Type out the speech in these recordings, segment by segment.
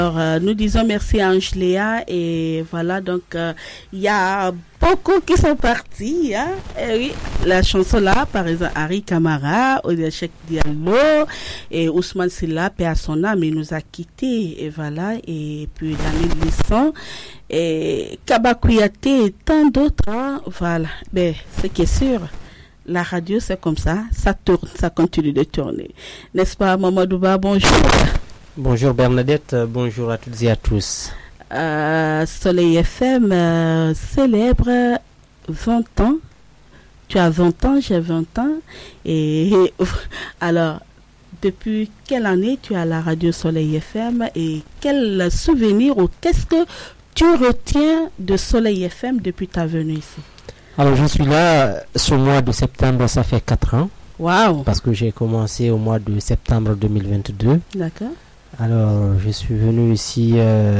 Alors, nous disons merci à Angeléa et voilà, donc il y a beaucoup qui sont partis. Hein? Et oui, la chanson là, par exemple, Harry Camara, Odechek Diallo et Ousmane Silla, paix à son âme, il nous a quittés. Et voilà, et puis Daniel Lisson et Kaba Kouyaté et tant d'autres. Hein? Voilà, mais ce qui est sûr, la radio c'est comme ça tourne, ça continue de tourner. N'est-ce pas, Mamadouba? Bonjour. Bonjour Bernadette, bonjour à toutes et à tous. Soleil FM célèbre 20 ans. Tu as 20 ans, j'ai 20 ans. Et alors, depuis quelle année tu as la radio Soleil FM et quel souvenir ou qu'est-ce que tu retiens de Soleil FM depuis ta venue ici? Alors, je suis là ce mois de septembre, ça fait 4 ans. Waouh! Parce que j'ai commencé au mois de septembre 2022. D'accord. Alors, je suis venu ici,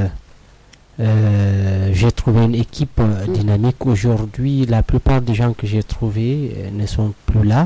j'ai trouvé une équipe dynamique. Aujourd'hui, la plupart des gens que j'ai trouvés ne sont plus là.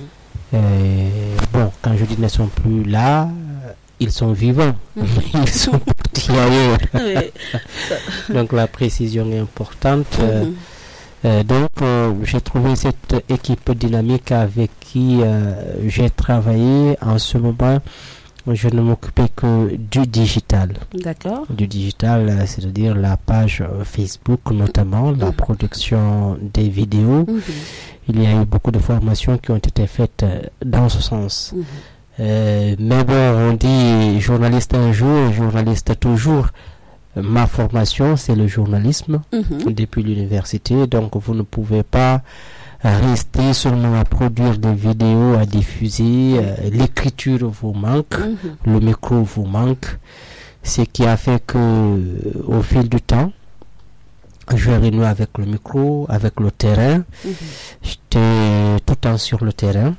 Bon, quand je dis ne sont plus là, ils sont vivants. Ils sont partis ailleurs. Donc, la précision est importante. Donc, j'ai trouvé cette équipe dynamique avec qui j'ai travaillé. En ce moment, je ne m'occupais que du digital. D'accord. Du digital, c'est-à-dire la page Facebook notamment, la production des vidéos. Il y a eu beaucoup de formations qui ont été faites dans ce sens. Mais bon, on dit journaliste un jour, journaliste toujours. Ma formation, c'est le journalisme depuis l'université. Donc, vous ne pouvez pas rester seulement à produire des vidéos, à diffuser. L'écriture vous manque, le micro vous manque. Ce qui a fait que, au fil du temps, je renoué avec le micro, avec le terrain. J'étais tout le temps sur le terrain.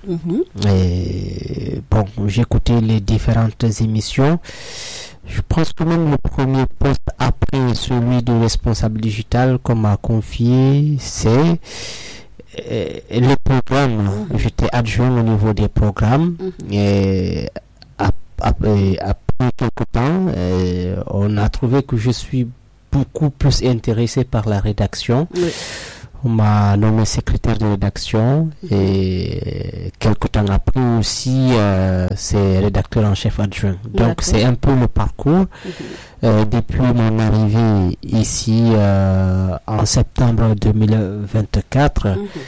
Et bon, j'écoutais les différentes émissions. Je pense que même le premier poste après celui de responsable digital qu'on m'a confié, c'est les programmes. J'étais adjoint au niveau des programmes. Et après quelques temps, on a trouvé que je suis beaucoup plus intéressé par la rédaction. On m'a nommé secrétaire de rédaction et quelque temps après aussi c'est rédacteur en chef adjoint. Donc c'est un peu le parcours depuis mon arrivée ici en septembre 2024.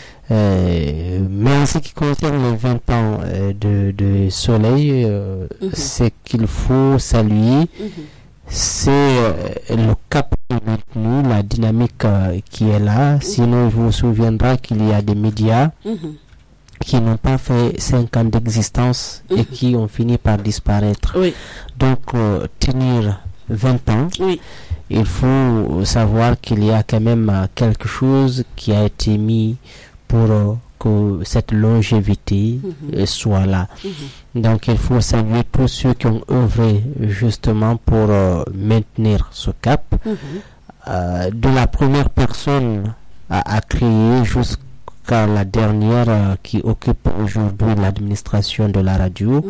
Mais en ce qui concerne les 20 ans de Soleil, c'est qu'il faut saluer. C'est le cap maintenu, la dynamique qui est là. Sinon, je vous souviendrai qu'il y a des médias qui n'ont pas fait 5 ans d'existence et qui ont fini par disparaître. Donc, tenir 20 ans, il faut savoir qu'il y a quand même quelque chose qui a été mis pour que cette longévité soit là. Donc il faut saluer tous ceux qui ont œuvré justement pour maintenir ce cap. De la première personne à créer jusqu'à la dernière qui occupe aujourd'hui l'administration de la radio.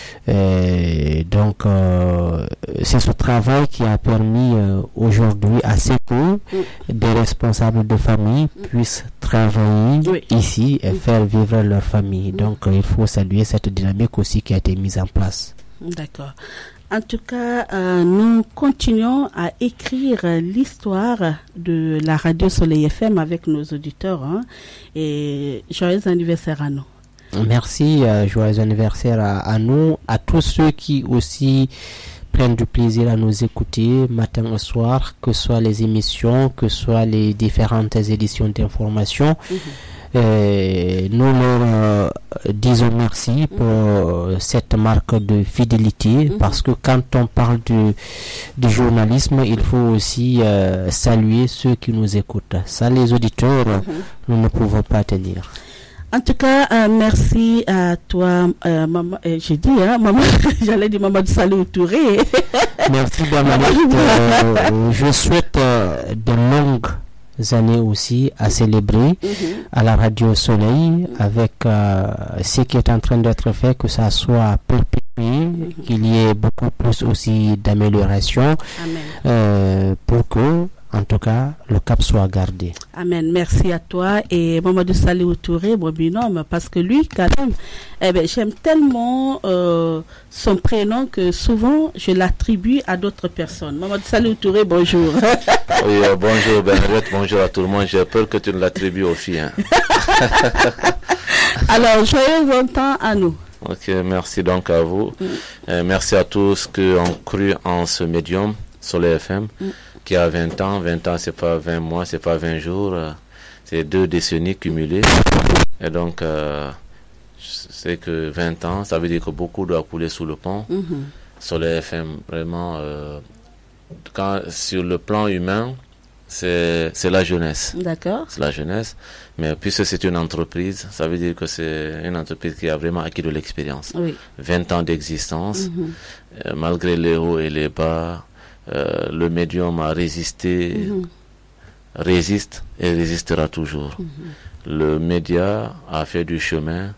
Donc c'est ce travail qui a permis aujourd'hui à ce que des responsables de famille puissent travailler ici et faire vivre leur famille. Donc il faut saluer cette dynamique aussi qui a été mise en place. D'accord. En tout cas, nous continuons à écrire l'histoire de la radio Soleil FM avec nos auditeurs. Et joyeux anniversaire à nous. Merci, joyeux anniversaire à nous, à tous ceux qui aussi prennent du plaisir à nous écouter matin au soir, que ce soit les émissions, que ce soit les différentes éditions d'information. Nous leur disons merci pour cette marque de fidélité, parce que quand on parle du journalisme, il faut aussi saluer ceux qui nous écoutent. Ça, les auditeurs, nous ne pouvons pas tenir. En tout cas, merci à toi, maman. J'ai dit, maman, j'allais dire maman de Salou Touré. Merci, Bernadette. Je souhaite de longues années aussi à célébrer à la Radio Soleil avec ce qui est en train d'être fait, que ça soit perpétué, qu'il y ait beaucoup plus aussi d'amélioration pour que, en tout cas, le cap soit gardé. Amen. Merci à toi et Mamadou Saliou Touré, mon binôme, parce que lui, quand même, j'aime tellement son prénom que souvent je l'attribue à d'autres personnes. Mamadou Saliou Touré, bonjour. Oui, bonjour Bernadette, bonjour à tout le monde. J'ai peur que tu ne l'attribues aux filles. Hein. Alors, joyeux 20 ans à nous. Ok, merci donc à vous. Merci à tous qui ont cru en ce médium, Soleil FM. Qui a 20 ans. 20 ans, c'est pas 20 mois, c'est pas 20 jours, c'est 2 décennies cumulées. Et donc, c'est que 20 ans, ça veut dire que beaucoup doit couler sous le pont. Soleil FM, vraiment, sur le plan humain, c'est la jeunesse. D'accord. C'est la jeunesse. Mais puisque c'est une entreprise, ça veut dire que c'est une entreprise qui a vraiment acquis de l'expérience. Oui. 20 ans d'existence, malgré les hauts et les bas. Le médium a résisté, résiste et résistera toujours. Le média a fait du chemin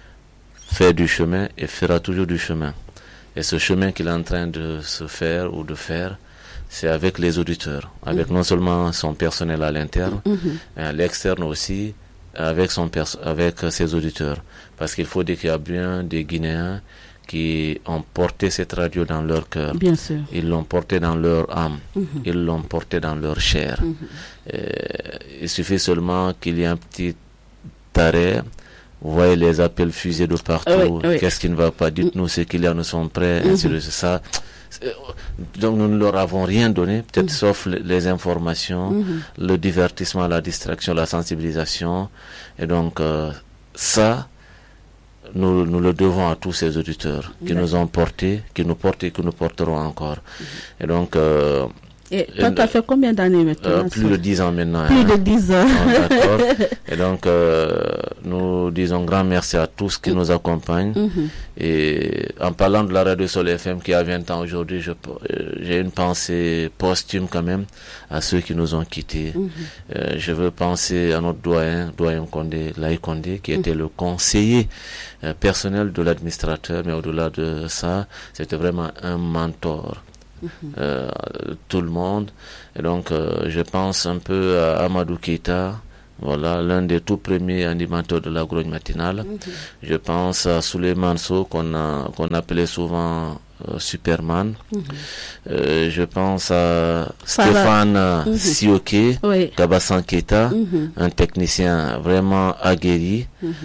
et fera toujours du chemin. Et ce chemin qu'il est en train de se faire ou de faire, c'est avec les auditeurs, avec non seulement son personnel à l'interne, mais à l'externe aussi, avec ses auditeurs. Parce qu'il faut dire qu'il y a bien des Guinéens qui ont porté cette radio dans leur cœur. Bien sûr. Ils l'ont porté dans leur âme. Ils l'ont porté dans leur chair. Il suffit seulement qu'il y ait un petit arrêt. Vous voyez les appels fusés de partout. Oui. Qu'est-ce qui ne va pas? Dites-nous ce qu'il y a, nous sommes prêts. Ainsi de ça. Donc nous ne leur avons rien donné, peut-être sauf les informations, le divertissement, la distraction, la sensibilisation. Et donc ça, nous le devons à tous ces auditeurs qui nous ont portés, qui nous portent et qui nous porteront encore. Et donc... et toi, tu as fait combien d'années maintenant? Plus de 10 ans maintenant. Plus de 10 ans. D'accord. Et donc, nous disons grand merci à tous qui nous accompagnent. Et en parlant de la radio Soleil FM qui a 20 ans aujourd'hui, j'ai une pensée posthume quand même à ceux qui nous ont quittés. Je veux penser à notre doyen Condé, Laï Condé, qui était le conseiller personnel de l'administrateur, mais au-delà de ça, c'était vraiment un mentor. Tout le monde. Et donc je pense un peu à Amadou Keita, voilà, l'un des tout premiers animateurs de la grogne matinale. Je pense à Souleymane Sow qu'on appelait souvent Superman. Je pense à Stéphane Sioké, Kabassan Keita, un technicien vraiment aguerri.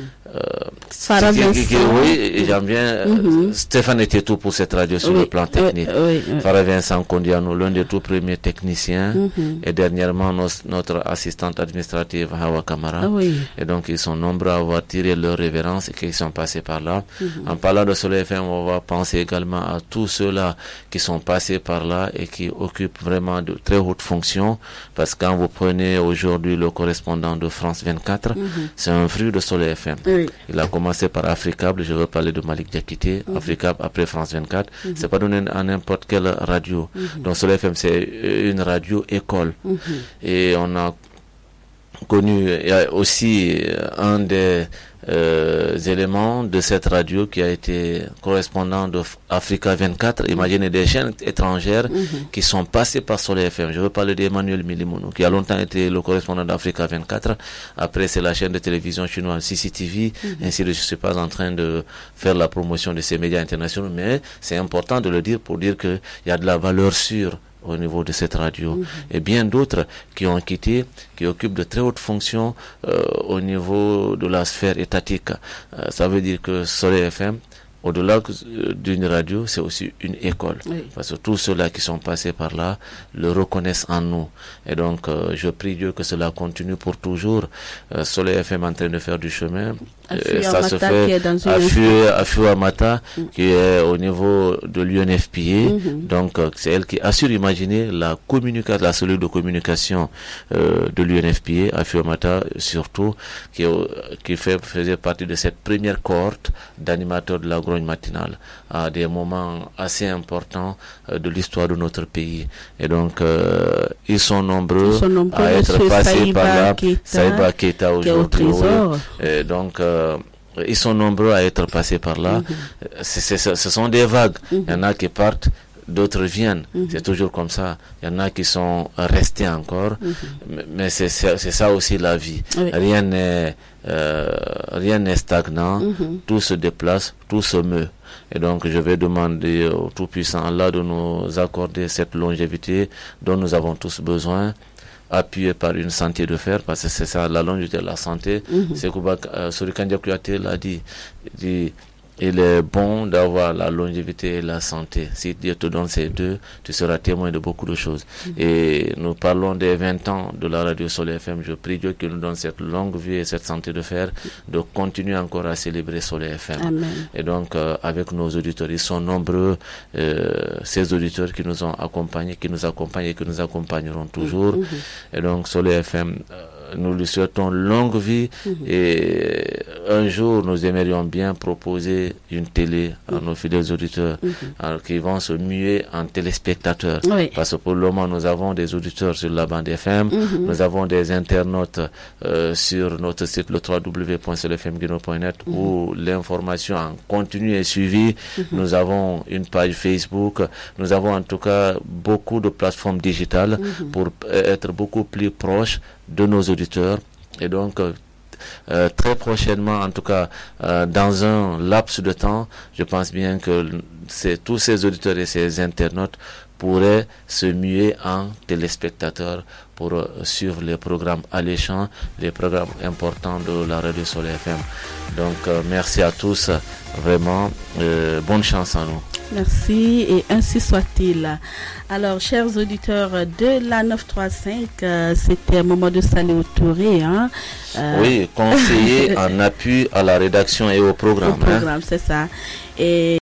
Oui, j'aime bien. Stéphane était tout pour cette radio sur le plan technique. Farah Vincent Kondiano, l'un des tout premiers techniciens, et dernièrement notre assistante administrative Hawa Kamara. Et donc ils sont nombreux à avoir tiré leur révérence et qui sont passés par là. En parlant de Soleil FM, on va penser également à tous ceux-là qui sont passés par là et qui occupent vraiment de très hautes fonctions. Parce que quand vous prenez aujourd'hui le correspondant de France 24, c'est un fruit de Soleil FM. Il a commencé par Africable, je veux parler de Malik Diakité, Africable après France 24. C'est pas donné à n'importe quelle radio. Donc Soleil FM, c'est une radio école. Et on a connu aussi un des éléments de cette radio qui a été correspondant de Africa 24. Imaginez des chaînes étrangères qui sont passées par Soleil FM. Je veux parler d'Emmanuel Milimounou qui a longtemps été le correspondant d'Africa 24. Après c'est la chaîne de télévision chinoise CCTV. Ainsi de suite. Je suis pas en train de faire la promotion de ces médias internationaux, mais c'est important de le dire pour dire que il y a de la valeur sûre au niveau de cette radio et bien d'autres qui ont quitté, qui occupent de très hautes fonctions au niveau de la sphère étatique. Ça veut dire que Soleil FM, au-delà d'une radio, c'est aussi une école. Parce que tous ceux-là qui sont passés par là le reconnaissent en nous. Et donc, je prie Dieu que cela continue pour toujours. Soleil FM est en train de faire du chemin. Ça se fait à Fuamata, qui est au niveau de l'UNFPA. Donc, c'est elle qui assure, imaginez, la cellule de communication de l'UNFPA à Fuamata, surtout, qui faisait partie de cette première cohorte d'animateurs de la grogne matinale à des moments assez importants de l'histoire de notre pays. Et donc, ils sont nombreux à être passés par là. Saïba Keita aujourd'hui. Et donc, ils sont nombreux à être passés par là. Ce sont des vagues. Il y en a qui partent, d'autres viennent. C'est toujours comme ça. Il y en a qui sont restés encore. Mais c'est ça aussi la vie. Rien n'est stagnant. Tout se déplace, tout se meut. Et donc, je vais demander au Tout-Puissant Allah de nous accorder cette longévité dont nous avons tous besoin, appuyé par une santé de fer, parce que c'est ça, la longévité de la santé. C'est que Sorikandja Kouyaté l'a dit, il est bon d'avoir la longévité et la santé. Si Dieu te donne ces deux, tu seras témoin de beaucoup de choses. Et nous parlons des 20 ans de la radio Soleil FM. Je prie Dieu qu'il nous donne cette longue vie et cette santé de fer, de continuer encore à célébrer Soleil FM. Amen. Et donc, avec nos auditeurs, ils sont nombreux, ces auditeurs qui nous ont accompagnés, qui nous accompagnent et qui nous accompagneront toujours. Et donc, Soleil FM, nous lui souhaitons longue vie et un jour nous aimerions bien proposer une télé à nos fidèles auditeurs qui vont se muer en téléspectateurs, parce que pour le moment nous avons des auditeurs sur la bande FM, nous avons des internautes sur notre site le www.solefmguino.net où l'information en continu est suivie. Nous avons une page Facebook, nous avons en tout cas beaucoup de plateformes digitales pour être beaucoup plus proches de nos auditeurs. Et donc très prochainement, en tout cas dans un laps de temps, je pense bien que tous ces auditeurs et ces internautes pourraient se muer en téléspectateurs pour suivre les programmes alléchants, les programmes importants de la radio Soleil FM. Donc merci à tous, vraiment bonne chance à nous. Merci et ainsi soit-il. Alors, chers auditeurs de la 935, c'était un moment de Salé Touré. Oui, conseiller en appui à la rédaction et au programme. Au programme, c'est ça. Et